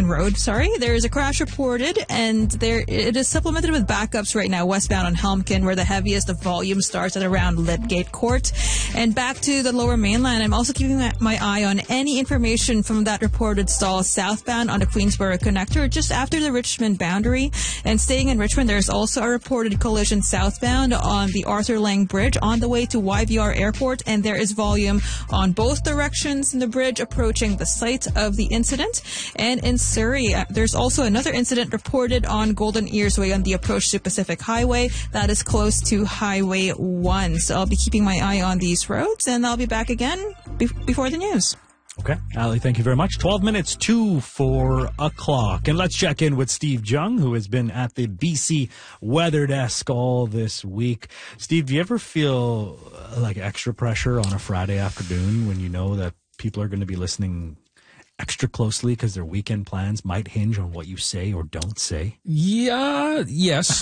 Road. There is a crash reported, and it is supplemented with backups right now westbound on Helmkin, where the heaviest of volume starts at around Lipgate Court. And back to the Lower Mainland, I'm also keeping my eye on any information from that reported stall southbound on the Queensboro Connector, just after the Richmond boundary. And staying in Richmond, there's also a reported collision southbound on the Arthur Lang Bridge on the way to YVR Airport, and there is volume on both directions in the bridge approaching the site of the incident. And in Surrey, there's also another incident reported on Golden Ears Way on the approach to Pacific Highway. That is close to Highway 1. So I'll be keeping my eye on these roads, and I'll be back again before the news. Okay. Ali, thank you very much. 12 minutes to 4 o'clock. And let's check in with Steve Jung, who has been at the BC Weather Desk all this week. Steve, do you ever feel like extra pressure on a Friday afternoon when you know that people are going to be listening extra closely because their weekend plans might hinge on what you say or don't say? Yes.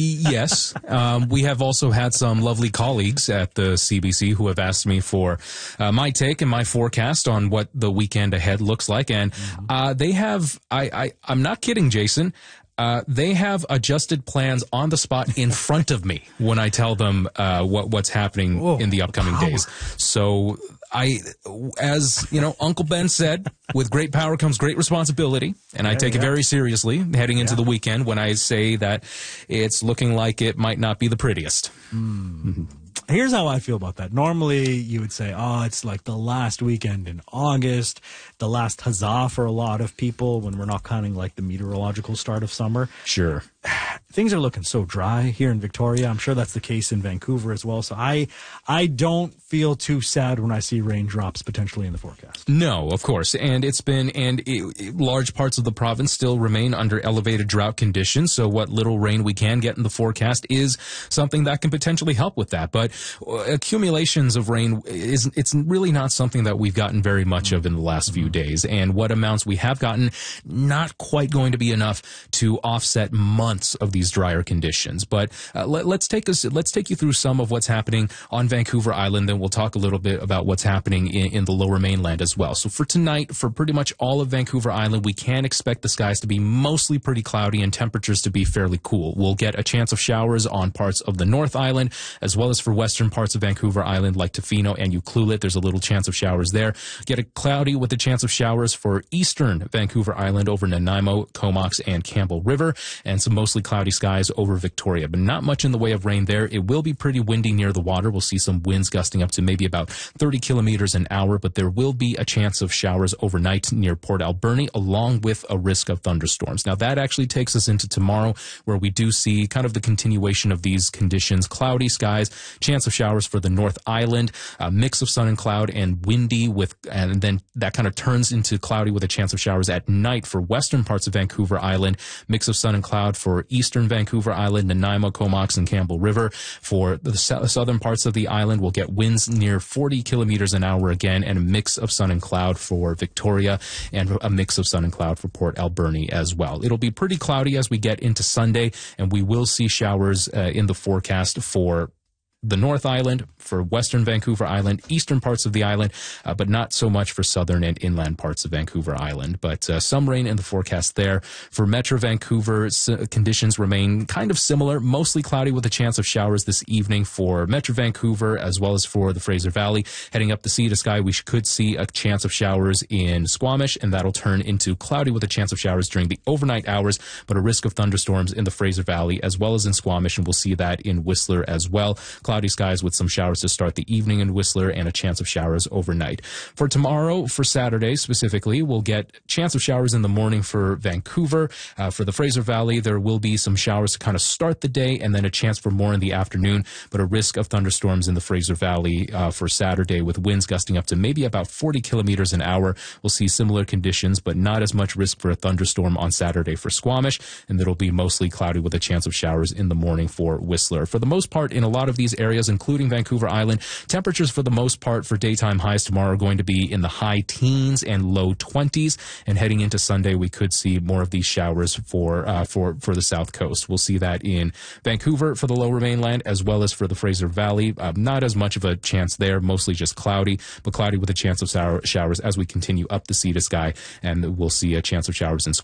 We have also had some lovely colleagues at the CBC who have asked me for my take and my forecast on what the weekend ahead looks like. And they have, I'm not kidding, Jason. They have adjusted plans on the spot in front of me when I tell them what's happening in the upcoming days. So as you know, Uncle Ben said, with great power comes great responsibility, and I take it very seriously heading into the weekend when I say that it's looking like it might not be the prettiest. Here's how I feel about that. Normally, you would say, it's like the last weekend in August, the last huzzah for a lot of people when we're not counting like the meteorological start of summer. Sure. Things are looking so dry here in Victoria. I'm sure that's the case in Vancouver as well. So I don't feel too sad when I see raindrops potentially in the forecast. No, of course. And large parts of the province still remain under elevated drought conditions. So what little rain we can get in the forecast is something that can potentially help with that. But accumulations of rain it's really not something that we've gotten very much of in the last few days. And what amounts we have gotten, not quite going to be enough to offset months of these drier conditions. But let's take you through some of what's happening on Vancouver Island. Then we'll talk a little bit about what's happening in the Lower Mainland as well. So for tonight, for pretty much all of Vancouver Island, we can expect the skies to be mostly pretty cloudy and temperatures to be fairly cool. We'll get a chance of showers on parts of the North Island, as well as for western parts of Vancouver Island like Tofino and Ucluelet. There's a little chance of showers there. Get a cloudy with a chance of showers for eastern Vancouver Island over Nanaimo, Comox, and Campbell River, and some mostly cloudy skies over Victoria, but not much in the way of rain there. It will be pretty windy near the water. We'll see some winds gusting up to maybe about 30 kilometers an hour, but there will be a chance of showers overnight near Port Alberni, along with a risk of thunderstorms. Now, that actually takes us into tomorrow, where we do see kind of the continuation of these conditions. Cloudy skies, chance of showers for the North Island, a mix of sun and cloud, and windy and then that kind of turns into cloudy with a chance of showers at night for western parts of Vancouver Island, mix of sun and cloud for eastern Vancouver Island, Nanaimo, Comox, and Campbell River. For the southern parts of the island, we'll get winds near 40 kilometers an hour again, and a mix of sun and cloud for Victoria, and a mix of sun and cloud for Port Alberni as well. It'll be pretty cloudy as we get into Sunday, and we will see showers in the forecast for the North Island, for western Vancouver Island, eastern parts of the island, but not so much for southern and inland parts of Vancouver Island. But some rain in the forecast there. For Metro Vancouver, conditions remain kind of similar, mostly cloudy with a chance of showers this evening for Metro Vancouver, as well as for the Fraser Valley. Heading up the sea to sky, we could see a chance of showers in Squamish, and that'll turn into cloudy with a chance of showers during the overnight hours, but a risk of thunderstorms in the Fraser Valley as well as in Squamish, and we'll see that in Whistler as well. Cloudy skies with some showers to start the evening in Whistler and a chance of showers overnight. For tomorrow, for Saturday specifically, we'll get chance of showers in the morning for Vancouver. For the Fraser Valley, there will be some showers to kind of start the day and then a chance for more in the afternoon, but a risk of thunderstorms in the Fraser Valley for Saturday with winds gusting up to maybe about 40 kilometers an hour. We'll see similar conditions, but not as much risk for a thunderstorm on Saturday for Squamish, and it'll be mostly cloudy with a chance of showers in the morning for Whistler. For the most part, in a lot of these areas, including Vancouver Island, temperatures for the most part for daytime highs tomorrow are going to be in the high teens and low 20s, and heading into Sunday, we could see more of these showers for the south coast. We'll see that in Vancouver for the Lower Mainland, as well as for the Fraser Valley. Not as much of a chance there, mostly just cloudy, but cloudy with a chance of showers as we continue up the sea to sky, and we'll see a chance of showers in